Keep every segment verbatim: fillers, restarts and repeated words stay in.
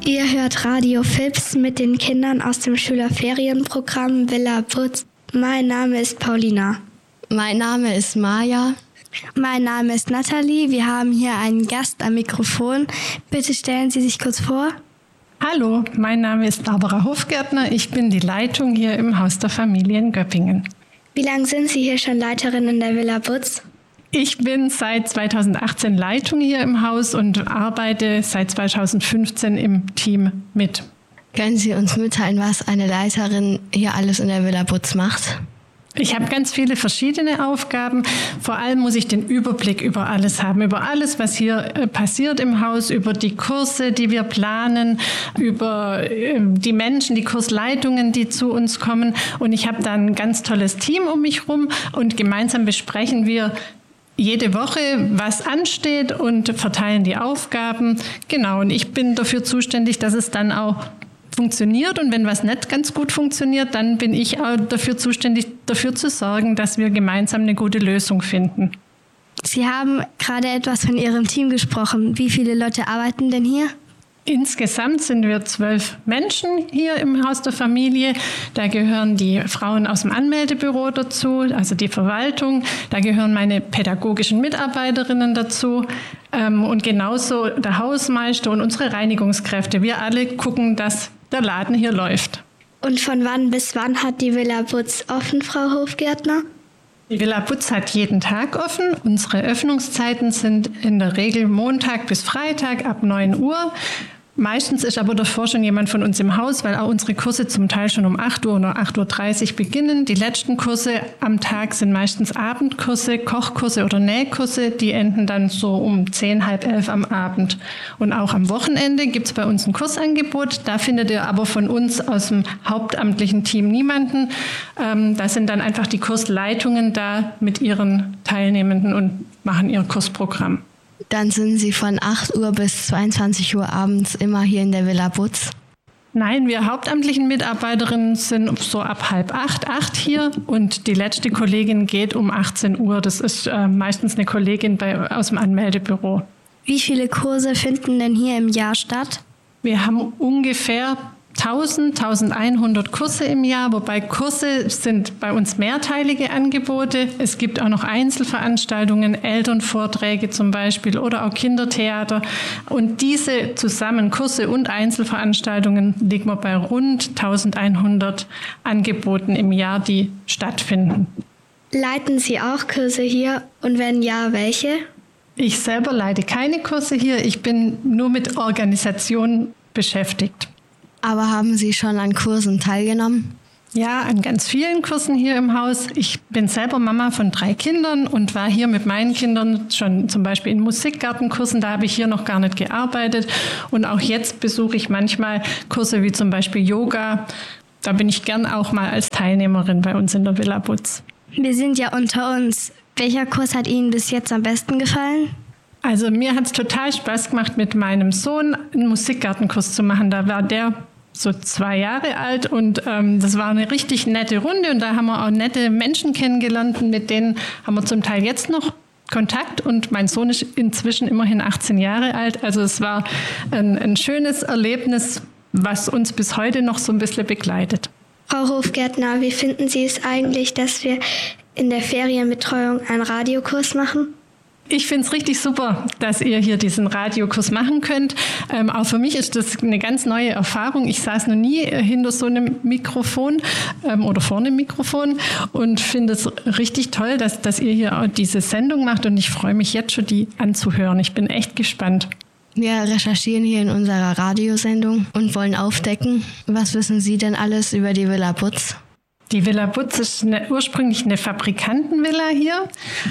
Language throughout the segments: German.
Ihr hört Radio Fips mit den Kindern aus dem Schülerferienprogramm Villa Butz. Mein Name ist Paulina. Mein Name ist Maja. Mein Name ist Nathalie. Wir haben hier einen Gast am Mikrofon. Bitte stellen Sie sich kurz vor. Hallo, mein Name ist Barbara Hofgärtner. Ich bin die Leitung hier im Haus der Familie in Göppingen. Wie lange sind Sie hier schon Leiterin in der Villa Butz? Ich bin seit zweitausendachtzehn Leitung hier im Haus und arbeite seit zweitausendfünfzehn im Team mit. Können Sie uns mitteilen, was eine Leiterin hier alles in der Villa Butz macht? Ich habe ganz viele verschiedene Aufgaben. Vor allem muss ich den Überblick über alles haben, über alles, was hier passiert im Haus, über die Kurse, die wir planen, über die Menschen, die Kursleitungen, die zu uns kommen. Und ich habe da ein ganz tolles Team um mich rum und gemeinsam besprechen wir jede Woche, was ansteht und verteilen die Aufgaben. Genau, und ich bin dafür zuständig, dass es dann auch funktioniert. Und wenn was nicht ganz gut funktioniert, dann bin ich auch dafür zuständig, dafür zu sorgen, dass wir gemeinsam eine gute Lösung finden. Sie haben gerade etwas von Ihrem Team gesprochen. Wie viele Leute arbeiten denn hier? Insgesamt sind wir zwölf Menschen hier im Haus der Familie. Da gehören die Frauen aus dem Anmeldebüro dazu, also die Verwaltung. Da gehören meine pädagogischen Mitarbeiterinnen dazu und genauso der Hausmeister und unsere Reinigungskräfte. Wir alle gucken, dass der Laden hier läuft. Und von wann bis wann hat die Villa Butz offen, Frau Hofgärtner? Die Villa Butz hat jeden Tag offen. Unsere Öffnungszeiten sind in der Regel Montag bis Freitag ab neun Uhr. Meistens ist aber davor schon jemand von uns im Haus, weil auch unsere Kurse zum Teil schon um acht Uhr oder acht Uhr dreißig beginnen. Die letzten Kurse am Tag sind meistens Abendkurse, Kochkurse oder Nähkurse. Die enden dann so um zehn, halb elf am Abend. Und auch am Wochenende gibt es bei uns ein Kursangebot. Da findet ihr aber von uns aus dem hauptamtlichen Team niemanden. Ähm, da sind dann einfach die Kursleitungen da mit ihren Teilnehmenden und machen ihr Kursprogramm. Dann sind Sie von acht Uhr bis zweiundzwanzig Uhr abends immer hier in der Villa Butz? Nein, wir hauptamtlichen Mitarbeiterinnen sind so ab halb acht, acht hier und die letzte Kollegin geht um achtzehn Uhr. Das ist äh, meistens eine Kollegin bei, aus dem Anmeldebüro. Wie viele Kurse finden denn hier im Jahr statt? Wir haben ungefähr tausend, eintausendeinhundert Kurse im Jahr, wobei Kurse sind bei uns mehrteilige Angebote. Es gibt auch noch Einzelveranstaltungen, Elternvorträge zum Beispiel oder auch Kindertheater. Und diese zusammen, Kurse und Einzelveranstaltungen, liegen wir bei rund eintausendeinhundert Angeboten im Jahr, die stattfinden. Leiten Sie auch Kurse hier und wenn ja, welche? Ich selber leite keine Kurse hier, ich bin nur mit Organisation beschäftigt. Aber haben Sie schon an Kursen teilgenommen? Ja, an ganz vielen Kursen hier im Haus. Ich bin selber Mama von drei Kindern und war hier mit meinen Kindern schon zum Beispiel in Musikgartenkursen. Da habe ich hier noch gar nicht gearbeitet. Und auch jetzt besuche ich manchmal Kurse wie zum Beispiel Yoga. Da bin ich gern auch mal als Teilnehmerin bei uns in der Villa Butz. Wir sind ja unter uns. Welcher Kurs hat Ihnen bis jetzt am besten gefallen? Also mir hat es total Spaß gemacht, mit meinem Sohn einen Musikgartenkurs zu machen. Da war der so zwei Jahre alt und ähm, das war eine richtig nette Runde und da haben wir auch nette Menschen kennengelernt und mit denen haben wir zum Teil jetzt noch Kontakt und mein Sohn ist inzwischen immerhin achtzehn Jahre alt. Also es war ein, ein schönes Erlebnis, was uns bis heute noch so ein bisschen begleitet. Frau Hofgärtner, wie finden Sie es eigentlich, dass wir in der Ferienbetreuung einen Radiokurs machen? Ich finde es richtig super, dass ihr hier diesen Radiokurs machen könnt. Ähm, auch für mich ist das eine ganz neue Erfahrung. Ich saß noch nie hinter so einem Mikrofon ähm, oder vor einem Mikrofon und finde es richtig toll, dass, dass ihr hier auch diese Sendung macht und ich freue mich jetzt schon, die anzuhören. Ich bin echt gespannt. Wir recherchieren hier in unserer Radiosendung und wollen aufdecken, was wissen Sie denn alles über die Villa Butz? Die Villa Butz ist eine, ursprünglich eine Fabrikantenvilla hier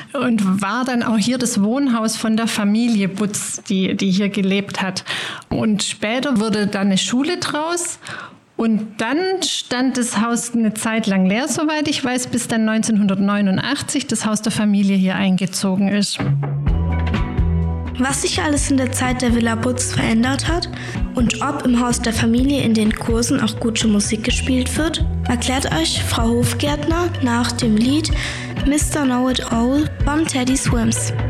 und war dann auch hier das Wohnhaus von der Familie Butz, die, die hier gelebt hat. Und später wurde da eine Schule draus und dann stand das Haus eine Zeit lang leer, soweit ich weiß, bis dann neunzehnhundertneunundachtzig das Haus der Familie hier eingezogen ist. Was sich alles in der Zeit der Villa Butz verändert hat und ob im Haus der Familie in den Kursen auch gute Musik gespielt wird, erklärt euch Frau Hofgärtner nach dem Lied Mister Know It All von Teddy Swims.